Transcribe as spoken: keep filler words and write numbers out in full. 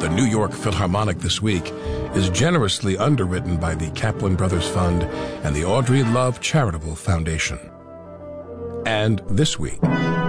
the New York Philharmonic This Week is generously underwritten by the Kaplan Brothers Fund and the Audrey Love Charitable Foundation. And this week...